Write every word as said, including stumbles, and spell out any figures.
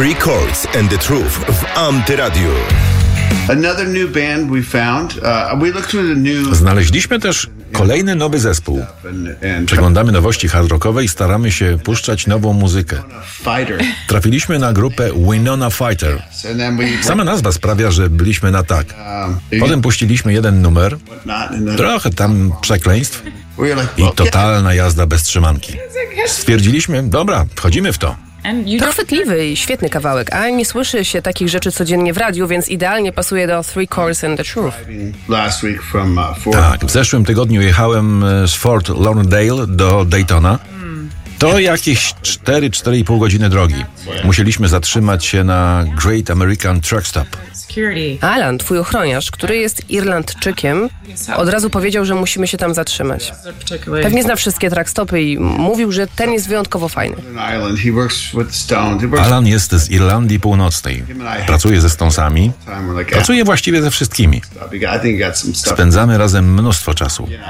Three Chords and the Truth w Antyradiu. Another new band we found. Uh, we looked through the new... Znaleźliśmy też kolejny nowy zespół. and, and Przeglądamy nowości hard rockowe i staramy się puszczać nową muzykę. Fighter. Trafiliśmy na grupę Winona Fighter. And then we Sama nazwa sprawia, że byliśmy na tak. um, Potem puściliśmy jeden numer, not in the, trochę tam przekleństw we were like, i well, totalna jazda bez trzymanki. Stwierdziliśmy, dobra, wchodzimy w to. To chwytliwy i świetny kawałek, a nie słyszy się takich rzeczy codziennie w radiu, więc idealnie pasuje do Three Chords and the Truth. last week from uh, Fort. Tak, w zeszłym tygodniu jechałem e, z Fort Lauderdale do Daytona. To jakieś cztery do czterech i pół godziny drogi. Musieliśmy zatrzymać się na Great American Truck Stop. Alan, twój ochroniarz, który jest Irlandczykiem, od razu powiedział, że musimy się tam zatrzymać. Pewnie zna wszystkie truckstopy i mówił, że ten jest wyjątkowo fajny. An island. He works with the Stones. He works Alan jest z Irlandii Północnej. Pracuje ze Stonesami. time. We're like, Pracuje właściwie ze wszystkimi. I think he got some stuff. Spędzamy razem mnóstwo czasu.